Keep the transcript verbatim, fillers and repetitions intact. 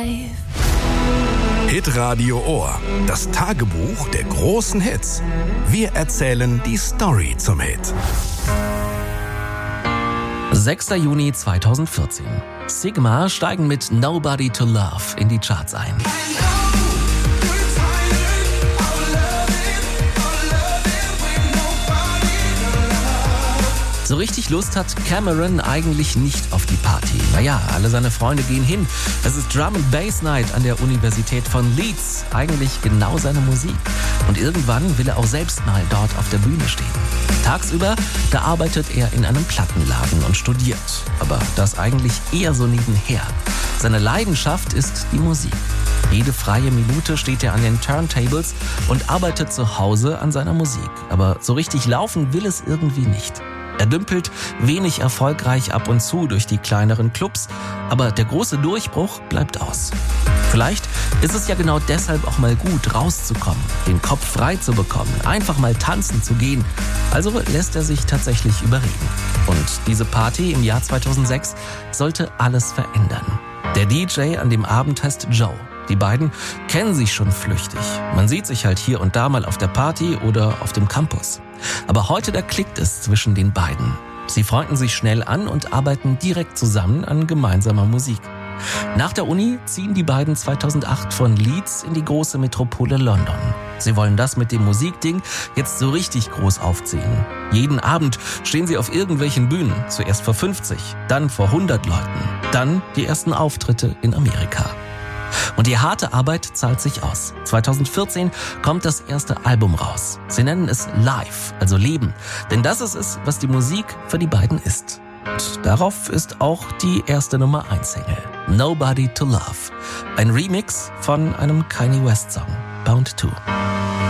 life. Hitradio Ohr, das Tagebuch der großen Hits. Wir erzählen die Story zum Hit. sechster Juni zweitausendvierzehn. Sigma steigen mit Nobody to Love in die Charts ein. So richtig Lust hat Cameron eigentlich nicht auf die Party. Naja, alle seine Freunde gehen hin. Es ist Drum and Bass Night an der Universität von Leeds. Eigentlich genau seine Musik. Und irgendwann will er auch selbst mal dort auf der Bühne stehen. Tagsüber, da arbeitet er in einem Plattenladen und studiert. Aber das eigentlich eher so nebenher. Seine Leidenschaft ist die Musik. Jede freie Minute steht er an den Turntables und arbeitet zu Hause an seiner Musik. Aber so richtig laufen will es irgendwie nicht. Er dümpelt wenig erfolgreich ab und zu durch die kleineren Clubs, aber der große Durchbruch bleibt aus. Vielleicht ist es ja genau deshalb auch mal gut, rauszukommen, den Kopf frei zu bekommen, einfach mal tanzen zu gehen. Also lässt er sich tatsächlich überreden. Und diese Party im Jahr zweitausendsechs sollte alles verändern. Der D J an dem Abend heißt Joe. Die beiden kennen sich schon flüchtig. Man sieht sich halt hier und da mal auf der Party oder auf dem Campus. Aber heute, da klickt es zwischen den beiden. Sie freunden sich schnell an und arbeiten direkt zusammen an gemeinsamer Musik. Nach der Uni ziehen die beiden zweitausendacht von Leeds in die große Metropole London. Sie wollen das mit dem Musikding jetzt so richtig groß aufziehen. Jeden Abend stehen sie auf irgendwelchen Bühnen, zuerst vor fünfzig, dann vor hundert Leuten, dann die ersten Auftritte in Amerika. Und die harte Arbeit zahlt sich aus. zweitausendvierzehn kommt das erste Album raus. Sie nennen es Live, also Leben. Denn das ist es, was die Musik für die beiden ist. Und darauf ist auch die erste Nummer eins Single. Nobody to Love. Ein Remix von einem Kanye West Song, Bound to.